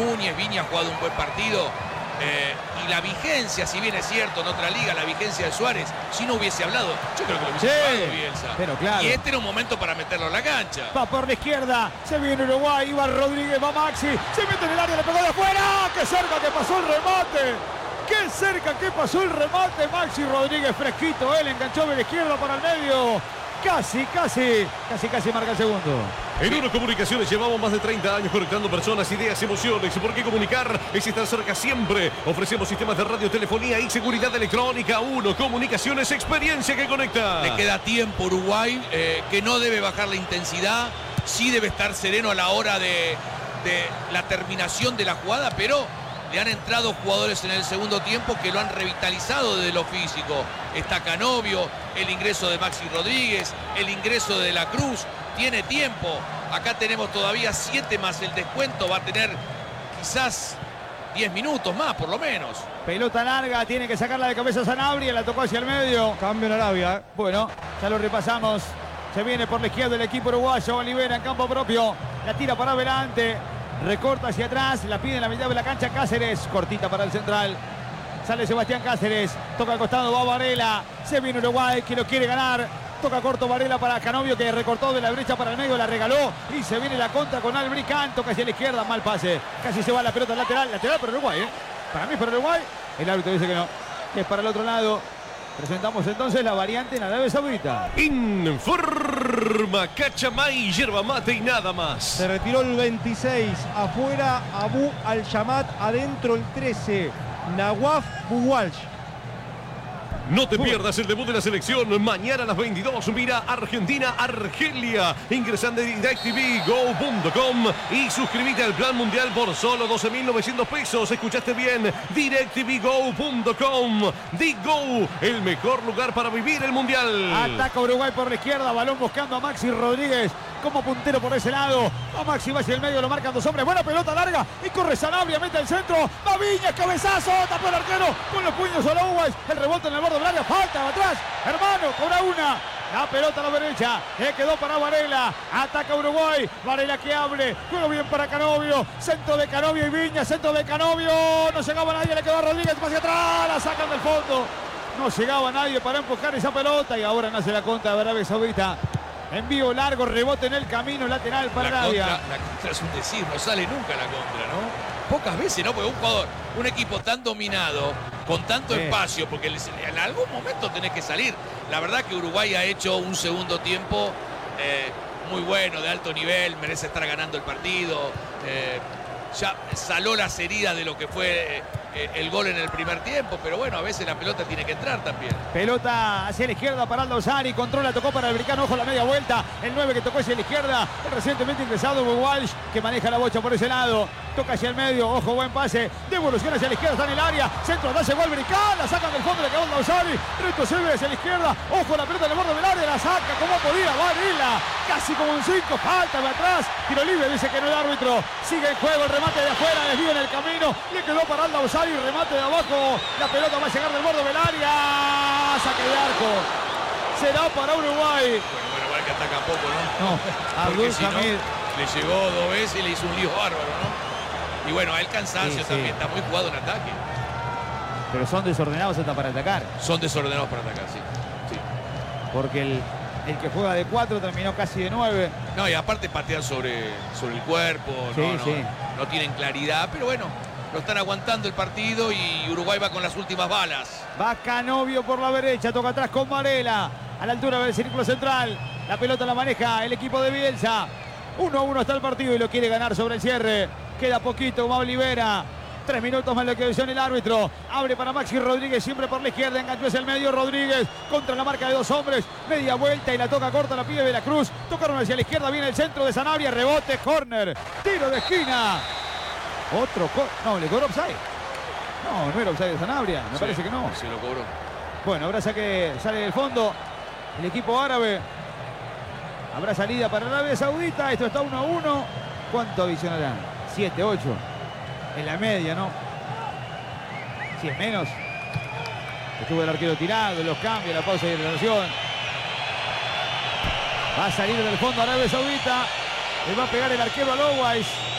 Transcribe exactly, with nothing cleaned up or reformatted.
Núñez, Viña ha jugado un buen partido. Eh, y la vigencia, si bien es cierto, en otra liga, la vigencia de Suárez, si no hubiese hablado, yo creo que lo hubiese sí, jugado Bielsa. Pero claro. Y este era un momento para meterlo en la cancha. Va por la izquierda, se viene Uruguay, va Rodríguez, va Maxi, se mete en el área, le pegó de afuera. ¡Qué cerca que pasó el remate! ¡Qué cerca que pasó el remate! Maxi Rodríguez fresquito, él enganchó de la izquierda para el medio. Casi, casi, casi, casi marca el segundo. En Uno Comunicaciones llevamos más de treinta años conectando personas, ideas, emociones. ¿Por qué comunicar? Es estar cerca siempre. Ofrecemos sistemas de radio, telefonía y seguridad electrónica. Uno Comunicaciones, experiencia que conecta. Le queda tiempo a Uruguay, eh, que no debe bajar la intensidad. Sí debe estar sereno a la hora de, de la terminación de la jugada, pero le han entrado jugadores en el segundo tiempo que lo han revitalizado desde lo físico. Está Canovio, el ingreso de Maxi Rodríguez, el ingreso de De la Cruz. Tiene tiempo. Acá tenemos todavía siete más el descuento. Va a tener quizás diez minutos más, por lo menos. Pelota larga, tiene que sacarla de cabeza Sanabria, la tocó hacia el medio. Cambio en Arabia. Bueno, ya lo repasamos. Se viene por la izquierda el equipo uruguayo. Olivera en campo propio. La tira para adelante. Recorta hacia atrás. La pide en la mitad de la cancha Cáceres. Cortita para el central. Sale Sebastián Cáceres. Toca al costado, va Varela. Se viene Uruguay que lo quiere ganar. Toca corto Varela para Canovio que recortó de la derecha para el medio, la regaló y se viene la contra con Albricán, toca hacia la izquierda, mal pase. Casi se va la pelota lateral, lateral para Uruguay, ¿eh? Para mí es para Uruguay. El árbitro dice que no, que es para el otro lado. Presentamos entonces la variante en Arabia Saudita. Informa Cachamay, yerba mate y nada más. Se retiró el veintiséis. Afuera Abu Al-Shamat. Adentro el trece. Nawaf Buwalsh. No te pierdas el debut de la selección. Mañana a las veintidós. Mira Argentina-Argelia. Ingresando en direct t v go punto com y suscríbete al plan mundial por solo doce mil novecientos pesos. Escuchaste bien. direct t v go punto com. Digo, el mejor lugar para vivir el mundial. Ataca Uruguay por la izquierda. Balón buscando a Maxi Rodríguez como puntero por ese lado. Va Maxi, va hacia el medio, lo marcan dos hombres. Buena pelota larga y corre Sanabria, mete el centro. Va Viñas, cabezazo. Tapó el arquero con los puños a la Uruguay. El rebote en el borde del área. Falta atrás. Hermano, cobra una. La pelota a la derecha. Le quedó para Varela. Ataca Uruguay. Varela que abre. Juego bien para Canovio. Centro de Canovio y Viñas. Centro de Canovio. No llegaba nadie. Le quedó a Rodríguez hacia atrás. La sacan del fondo. No llegaba nadie para empujar esa pelota. Y ahora nace la contra de Arabia Saudita. Envío largo, rebote en el camino lateral para la Arabia. Contra, la contra es un decir, no sale nunca la contra, ¿no? Pocas veces, ¿no? Porque un jugador, un equipo tan dominado, con tanto Sí. espacio, porque en algún momento tenés que salir. La verdad que Uruguay ha hecho un segundo tiempo eh, muy bueno, de alto nivel, merece estar ganando el partido. Eh, ya saló las heridas de lo que fue eh, el gol en el primer tiempo, pero bueno, a veces la pelota tiene que entrar también. Pelota hacia la izquierda para Aldo Sari, controla, tocó para el Bricano, ojo la media vuelta, el nueve que tocó hacia la izquierda, el recientemente ingresado Walsh que maneja la bocha por ese lado, toca hacia el medio, ojo, buen pase, devolución hacia la izquierda, está en el área, centro, da llegó el Bricán, la sacan del fondo, le quedó Aldo Sari, retrocede hacia la izquierda, ojo la pelota en el borde del área, la saca, como podía, Varela, casi como un cinco, falta de atrás, tiro libre, dice que no el árbitro, sigue en juego, el remate de afuera, desvío en el camino, le quedó para Aldo Sari, remate de abajo, la pelota va a llegar del borde del área, saque de arco, será para Uruguay. Bueno, bueno, igual que ataca poco, ¿no? No, Abdul Si no, Hamid. le llegó dos veces y le hizo un lío bárbaro, ¿no? Y bueno, el cansancio Sí, sí. también, está muy jugado en ataque. Pero son desordenados hasta para atacar, Son desordenados para atacar, sí. sí. porque el, el que juega de cuatro terminó casi de nueve. No, y aparte patean sobre, sobre el cuerpo, Sí, no, no, sí. no tienen claridad, pero bueno, lo están aguantando el partido y Uruguay va con las últimas balas. Va Canovio por la derecha, toca atrás con Varela, a la altura del círculo central. La pelota la maneja el equipo de Bielsa. uno a uno está el partido y lo quiere ganar sobre el cierre. Queda poquito, va Olivera. Tres minutos más lo que decía el árbitro. Abre para Maxi Rodríguez, siempre por la izquierda. Enganchó hacia el medio Rodríguez contra la marca de dos hombres. Media vuelta y la toca corta, la pide de la Cruz. Tocaron hacia la izquierda, viene el centro de Sanabria. Rebote, córner, tiro de esquina. Otro, no, le cobró offside. No, no era offside de Sanabria, me Sí, parece que no. Se lo cobró. Bueno, habrá saque, sale del fondo el equipo árabe. Habrá salida para Arabia Saudita. Esto está uno a uno. ¿Cuánto adicionarán? siete, ocho. En la media, ¿no? Si es menos. Estuvo el arquero tirado, los cambios, la pausa y la relación. Va a salir del fondo Arabia Saudita. Le va a pegar el arquero a Lowais.